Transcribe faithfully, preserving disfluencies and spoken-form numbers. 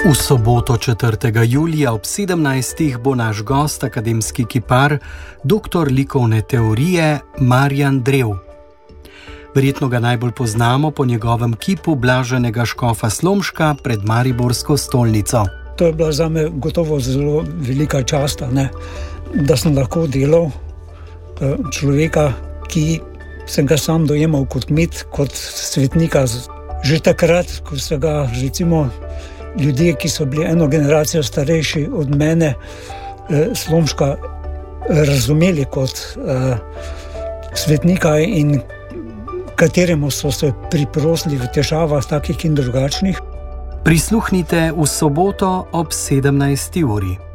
V soboto četrtega julija ob sedemnajstih bo naš gost, akademski kipar, doktor likovne teorije Marjan Drev. Verjetno ga najbolj poznamo po njegovem kipu blaženega škofa Slomška pred mariborsko stolnico. To je bila zame gotovo zelo velika čast, ne? Da sem lahko delal človeka, ki sem ga sam dojemal kot mit, kot svetnika. Že takrat, ko so ga recimo ljudje, ki so bili eno generacijo starejši od mene, Slomška razumeli kot svetnika in kateremu so se priprosili v težavah takih in drugačnih. Prisluhnite v soboto ob sedemnajsti uri.